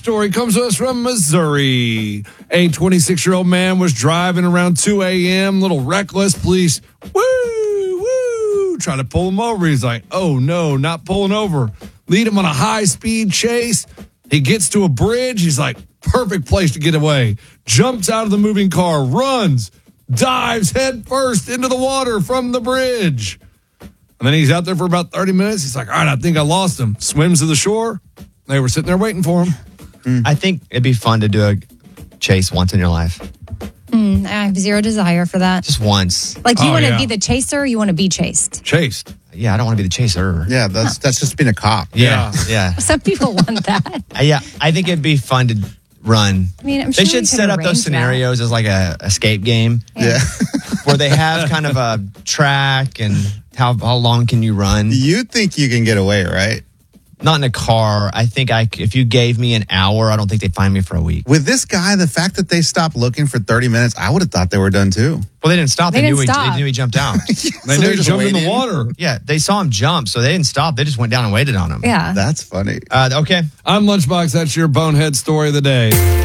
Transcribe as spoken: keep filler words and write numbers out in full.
story comes to us from Missouri. A twenty-six-year-old man was driving around two a.m., a little reckless. Police, woo, woo, try to pull him over. He's like, oh, no, not pulling over. Lead him on a high-speed chase. He gets to a bridge. He's like, perfect place to get away. Jumps out of the moving car, runs, dives head first into the water from the bridge. And then he's out there for about thirty minutes. He's like, all right, I think I lost him. Swims to the shore. They were sitting there waiting for him. Mm. I think it'd be fun to do a chase once in your life. Mm, I have zero desire for that. Just once. Like, you Oh, want to yeah. be the chaser or you want to be chased? Chased. Yeah, I don't want to be the chaser. Yeah, that's that's just being a cop. Yeah, yeah. Some people want that. Uh, yeah, I think it'd be fun to run. I mean, I'm they sure we should could set up arrange those scenarios as like a escape game. Yeah. Where they have kind of a track and how how long can you run? You think you can get away, right? Not in a car. I think I c- if you gave me an hour, I don't think they'd find me for a week. With this guy, the fact that they stopped looking for thirty minutes, I would have thought they were done too. Well, they didn't stop. They They, didn't knew, stop. He, they knew he jumped out. They So knew they're he just jumped in the waiting? water. Yeah, they saw him jump, so they didn't stop. They just went down and waited on him. Yeah. That's funny. Uh, okay. I'm Lunchbox. That's your bonehead story of the day.